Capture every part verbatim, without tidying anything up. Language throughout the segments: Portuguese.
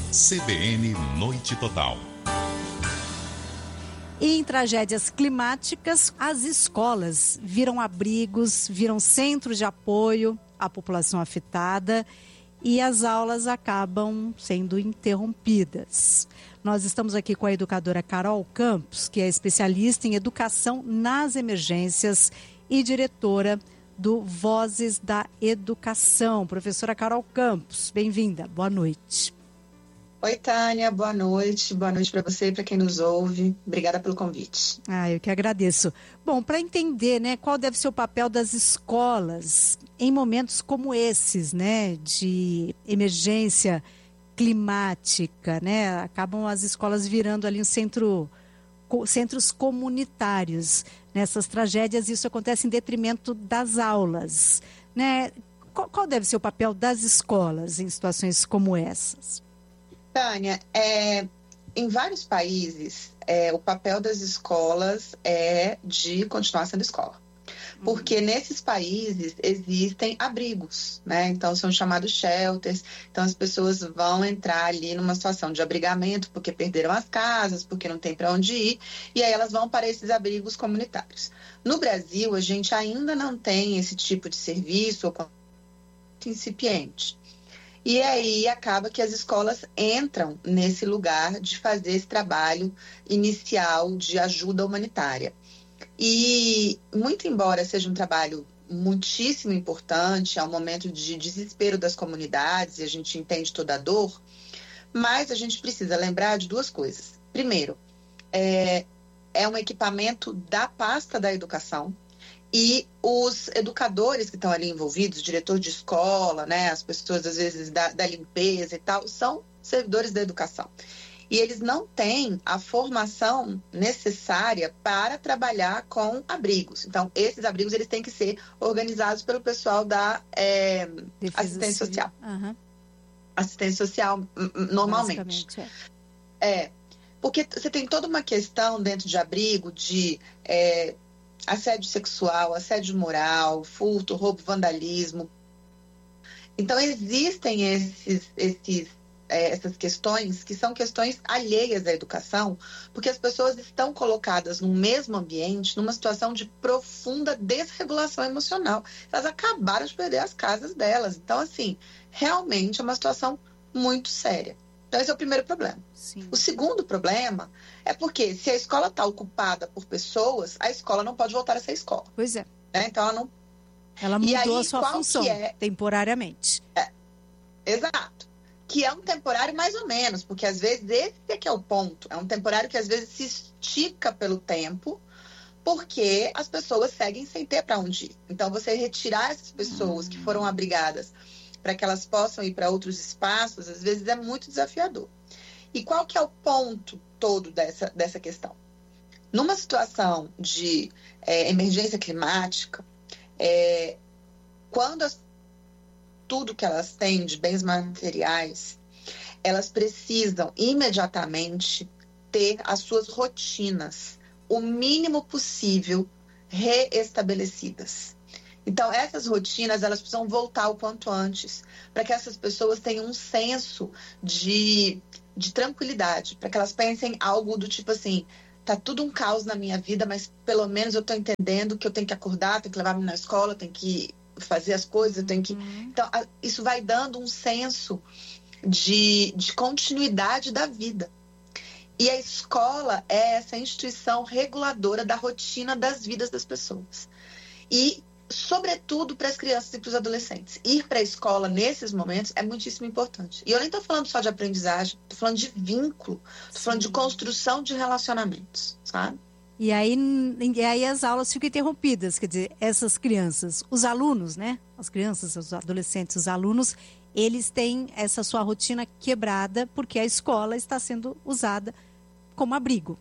C B N Noite Total. E em tragédias climáticas, as escolas viram abrigos, viram centros de apoio à população afetada e as aulas acabam sendo interrompidas. Nós estamos aqui com a educadora Carol Campos, que é especialista em educação nas emergências e diretora do Vozes da Educação. Professora Carol Campos, bem-vinda, boa noite. Oi, Tânia, boa noite. Boa noite para você e para quem nos ouve. Obrigada pelo convite. Ah, eu que agradeço. Bom, para entender, né, qual deve ser o papel das escolas em momentos como esses, né, de emergência climática, né, acabam as escolas virando ali um centro, centros comunitários. Nessas tragédias, isso acontece em detrimento das aulas, né? Qual, qual deve ser o papel das escolas em situações como essas? Tânia, é, em vários países, é, o papel das escolas é de continuar sendo escola. Porque uhum. nesses países existem abrigos, né? Então são chamados shelters. Então as pessoas vão entrar ali numa situação de abrigamento porque perderam as casas, porque não tem para onde ir, e aí elas vão para esses abrigos comunitários. No Brasil, a gente ainda não tem esse tipo de serviço ou incipiente. E aí acaba que as escolas entram nesse lugar de fazer esse trabalho inicial de ajuda humanitária. E muito embora seja um trabalho muitíssimo importante, é um momento de desespero das comunidades e a gente entende toda a dor, mas a gente precisa lembrar de duas coisas. Primeiro, é, é um equipamento da pasta da educação. E os educadores que estão ali envolvidos, o diretor de escola, né, as pessoas, às vezes, da, da limpeza e tal, são servidores da educação. E eles não têm a formação necessária para trabalhar com abrigos. Então, esses abrigos eles têm que ser organizados pelo pessoal da é, assistência social. Uhum. Assistência social, normalmente. É. é. Porque você tem toda uma questão dentro de abrigo de... É, assédio sexual, assédio moral, furto, roubo, vandalismo. Então, existem esses, esses, é, essas questões que são questões alheias à educação, porque as pessoas estão colocadas no mesmo ambiente, numa situação de profunda desregulação emocional. Elas acabaram de perder as casas delas. Então, assim, realmente é uma situação muito séria. Então, esse é o primeiro problema. Sim. O segundo problema é porque se a escola está ocupada por pessoas, a escola não pode voltar a ser escola. Pois é. Né? Então, ela não... Ela mudou aí, a sua função, é... temporariamente. É. Exato. Que é um temporário mais ou menos, porque às vezes esse é que é o ponto. É um temporário que às vezes se estica pelo tempo, porque as pessoas seguem sem ter para onde ir. Então, você retirar essas pessoas hum. que foram abrigadas para que elas possam ir para outros espaços, às vezes é muito desafiador. E qual que é o ponto todo dessa, dessa questão? Numa situação de é, emergência climática, é, quando as, tudo que elas têm de bens materiais, elas precisam imediatamente ter as suas rotinas, o mínimo possível, reestabelecidas. Então, essas rotinas, elas precisam voltar o quanto antes, para que essas pessoas tenham um senso de, de tranquilidade, para que elas pensem algo do tipo assim, tá tudo um caos na minha vida, mas pelo menos eu tô entendendo que eu tenho que acordar, tenho que levar-me na escola, tenho que fazer as coisas, eu tenho que... Então, a, isso vai dando um senso de, de continuidade da vida. E a escola é essa instituição reguladora da rotina das vidas das pessoas. E sobretudo para as crianças e para os adolescentes. Ir para a escola nesses momentos é muitíssimo importante. E eu nem estou falando só de aprendizagem, estou falando de vínculo, estou falando de construção de relacionamentos, sabe? E aí, e aí as aulas ficam interrompidas, quer dizer, essas crianças, os alunos, né? As crianças, os adolescentes, os alunos, eles têm essa sua rotina quebrada porque a escola está sendo usada como abrigo.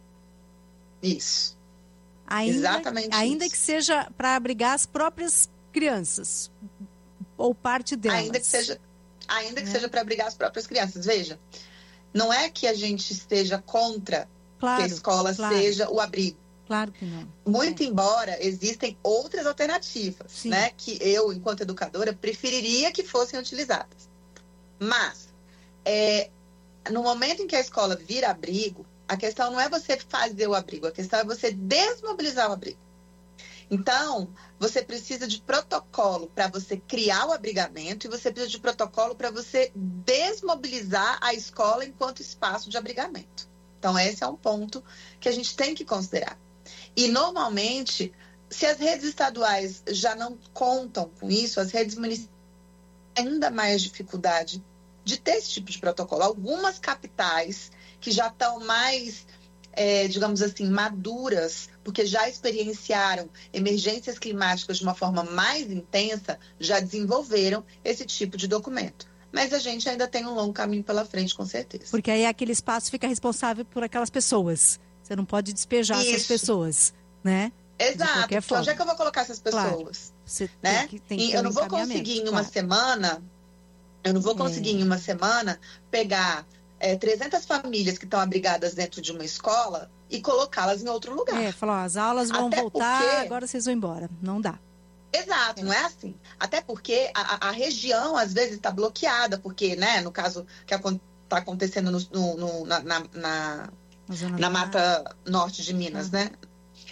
Isso. Ainda, Exatamente ainda isso. que seja para abrigar as próprias crianças, ou parte delas. Ainda que seja, ainda que é. seja para abrigar as próprias crianças. Veja, não é que a gente esteja contra claro, que a escola claro. seja o abrigo. Claro que não. Muito é. embora existem outras alternativas, Sim. né, que eu, enquanto educadora, preferiria que fossem utilizadas. Mas, é, no momento em que a escola vira abrigo, a questão não é você fazer o abrigo, a questão é você desmobilizar o abrigo. Então, você precisa de protocolo para você criar o abrigamento e você precisa de protocolo para você desmobilizar a escola enquanto espaço de abrigamento. Então, esse é um ponto que a gente tem que considerar. E, normalmente, se as redes estaduais já não contam com isso, as redes municipais têm ainda mais dificuldade de ter esse tipo de protocolo. Algumas capitais que já estão mais... É, digamos assim, maduras, porque já experienciaram emergências climáticas de uma forma mais intensa, já desenvolveram esse tipo de documento. Mas a gente ainda tem um longo caminho pela frente, com certeza. Porque aí aquele espaço fica responsável por aquelas pessoas. Você não pode despejar Isso. essas pessoas, né? Exato. Então, onde é que eu vou colocar essas pessoas? Claro. Você né? tem que, tem que e ter eu um não vou conseguir em uma claro. semana, eu não vou conseguir é. em uma semana pegar... É, trezentas famílias que estão abrigadas dentro de uma escola e colocá-las em outro lugar. É, falou, as aulas vão Até voltar, porque... agora vocês vão embora. Não dá. Exato, é. não é assim. Até porque a, a região, às vezes, está bloqueada, porque, né, no caso que está acontecendo no, no, no, na, na, na, na Mata Norte de Minas, ah. né?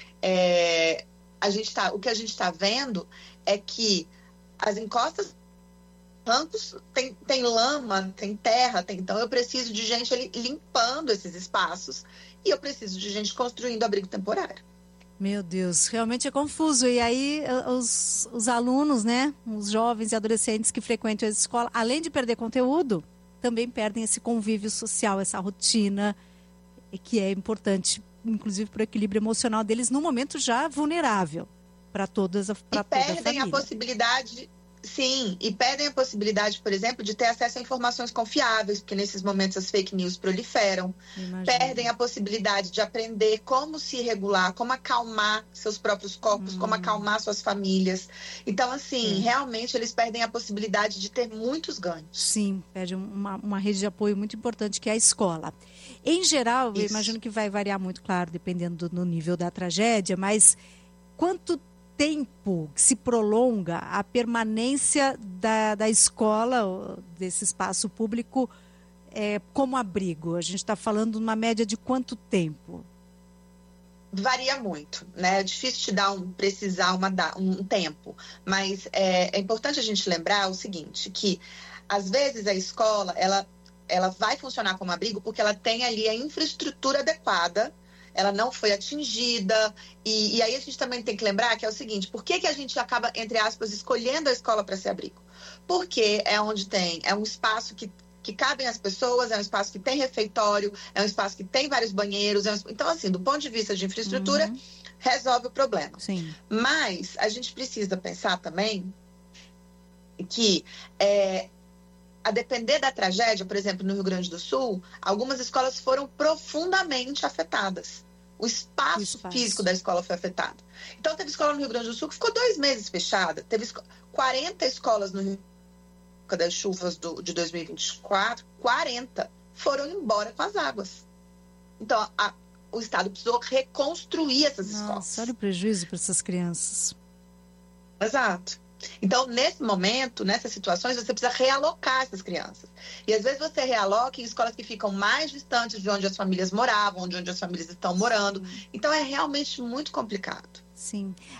É, a gente tá, o que a gente está vendo é que as encostas Rancos tem, tem lama, tem terra, tem, então eu preciso de gente ali limpando esses espaços e eu preciso de gente construindo abrigo temporário. Meu Deus, realmente é confuso. E aí os, os alunos, né, os jovens e adolescentes que frequentam a escola, além de perder conteúdo, também perdem esse convívio social, essa rotina, que é importante, inclusive para o equilíbrio emocional deles num momento já vulnerável para todas, para toda a família. E perdem a possibilidade... Sim, e perdem a possibilidade, por exemplo, de ter acesso a informações confiáveis, porque nesses momentos as fake news proliferam. Imagina. Perdem a possibilidade de aprender como se regular, como acalmar seus próprios corpos, hum. como acalmar suas famílias. Então, assim, é. realmente eles perdem a possibilidade de ter muitos ganhos. Sim, perde uma, uma rede de apoio muito importante, que é a escola. Em geral, Isso. eu imagino que vai variar muito, claro, dependendo do, do nível da tragédia, mas quanto tempo que se prolonga a permanência da, da escola, desse espaço público, é, como abrigo? A gente está falando uma média de quanto tempo? Varia muito, né? É difícil te dar um, precisar uma, um tempo, mas é, é importante a gente lembrar o seguinte, que às vezes a escola, ela, ela vai funcionar como abrigo porque ela tem ali a infraestrutura adequada, ela não foi atingida, e, e aí a gente também tem que lembrar que é o seguinte, por que que a gente acaba, entre aspas, escolhendo a escola para ser abrigo? Porque é onde tem, é um espaço que, que cabem as pessoas, é um espaço que tem refeitório, é um espaço que tem vários banheiros, é um, então assim, do ponto de vista de infraestrutura, uhum. resolve o problema. Sim. Mas a gente precisa pensar também que... É, a depender da tragédia, por exemplo, no Rio Grande do Sul, algumas escolas foram profundamente afetadas. O espaço, o espaço físico da escola foi afetado. Então, teve escola no Rio Grande do Sul que ficou dois meses fechada. Teve quarenta escolas no Rio das chuvas do, de dois mil e vinte e quatro, quarenta foram embora com as águas. Então, a, o Estado precisou reconstruir essas Nossa, escolas. Olha o prejuízo para essas crianças. Exato. Então, nesse momento, nessas situações, você precisa realocar essas crianças. E às vezes você realoca em escolas que ficam mais distantes de onde as famílias moravam, de onde as famílias estão morando. Sim. Então, é realmente muito complicado. Sim.